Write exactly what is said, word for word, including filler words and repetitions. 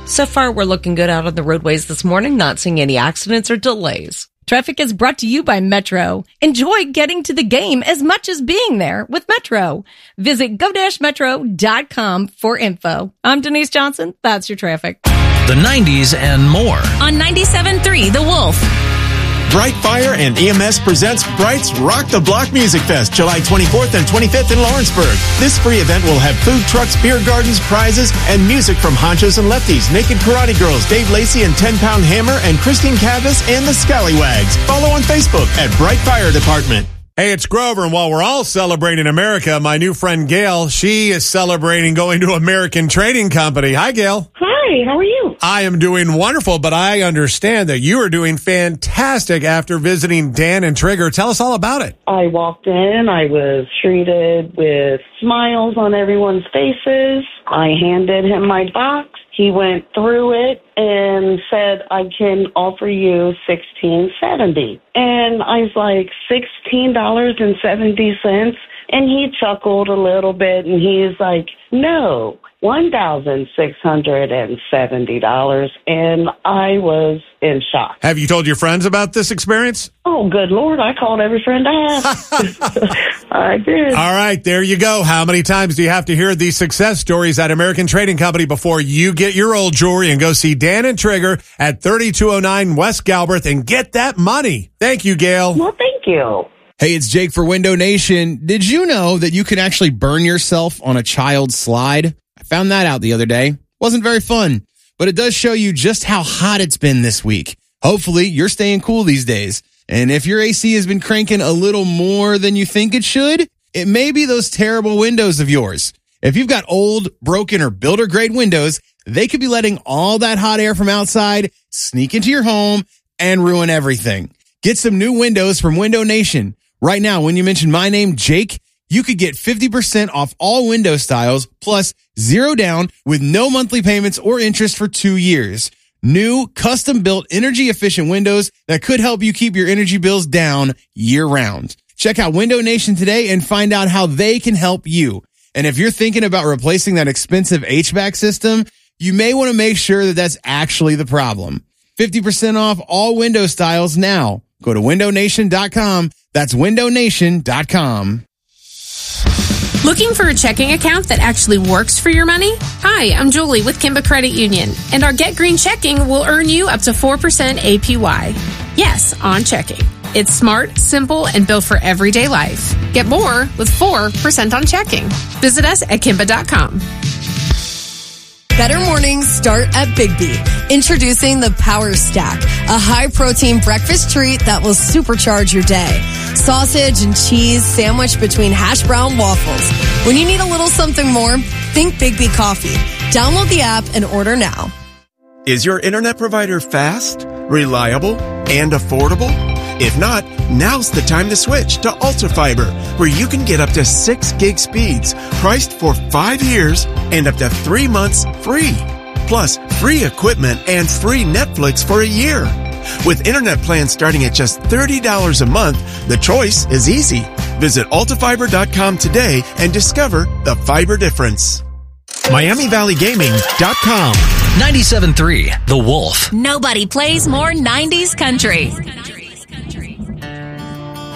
So far, we're looking good out on the roadways this morning, not seeing any accidents or delays. Traffic is brought to you by Metro. Enjoy getting to the game as much as being there with Metro. Visit go dash metro dot com for info. I'm Denise Johnson. That's your traffic. The nineties and more. On ninety-seven point three The Wolf. Bright Fire and E M S presents Bright's Rock the Block Music Fest, July twenty-fourth and twenty-fifth in Lawrenceburg. This free event will have food trucks, beer gardens, prizes, and music from Honchos and Lefties, Naked Karate Girls, Dave Lacey and ten pound Hammer, and Christine Cavas and the Scallywags. Follow on Facebook at Bright Fire Department. Hey, it's Grover, and while we're all celebrating America, my new friend Gail, she is celebrating going to American Trading Company. Hi, Gail. Hi, how are you? I am doing wonderful, but I understand that you are doing fantastic after visiting Dan and Trigger. Tell us all about it. I walked in, I was treated with smiles on everyone's faces. I handed him my box. He went through it and said, I can offer you sixteen seventy. And I was like, sixteen dollars and seventy cents? And he chuckled a little bit and he's like, no, one thousand six hundred seventy dollars. And I was in shock. Have you told your friends about this experience? Oh, good Lord. I called every friend I have. I did. All right, there you go. How many times do you have to hear these success stories at American Trading Company before you get your old jewelry and go see Dan and Trigger at thirty-two oh nine West Galbraith and get that money? Thank you, Gail. Well, thank you. Hey, it's Jake for Window Nation. Did you know that you can actually burn yourself on a child's slide? I found that out the other day. Wasn't very fun, but it does show you just how hot it's been this week. Hopefully, you're staying cool these days. And if your A C has been cranking a little more than you think it should, it may be those terrible windows of yours. If you've got old, broken, or builder-grade windows, they could be letting all that hot air from outside sneak into your home and ruin everything. Get some new windows from Window Nation. Right now, when you mention my name, Jake, you could get fifty percent off all window styles plus zero down with no monthly payments or interest for two years. New custom-built energy-efficient windows that could help you keep your energy bills down year-round. Check out Window Nation today and find out how they can help you. And if you're thinking about replacing that expensive H V A C system, you may want to make sure that that's actually the problem. fifty percent off all window styles now. Go to window nation dot com. That's window nation dot com. Looking for a checking account that actually works for your money? Hi, I'm Julie with Kimba Credit Union, and our Get Green checking will earn you up to four percent A P Y. Yes, on checking. It's smart, simple, and built for everyday life. Get more with four percent on checking. Visit us at kimba dot com. Better mornings start at Bigby. Introducing the Power Stack, a high-protein breakfast treat that will supercharge your day. Sausage and cheese sandwiched between hash brown waffles. When you need a little something more, think Bigby Coffee. Download the app and order now. Is your internet provider fast, reliable, and affordable? If not, now's the time to switch to Ultra Fiber, where you can get up to six gig speeds, priced for five years and up to three months free. Plus, free equipment and free Netflix for a year. With internet plans starting at just thirty dollars a month, the choice is easy. Visit ultra fiber dot com today and discover the fiber difference. Miami Valley Gaming dot com. ninety-seven point three The Wolf. Nobody plays more nineties country.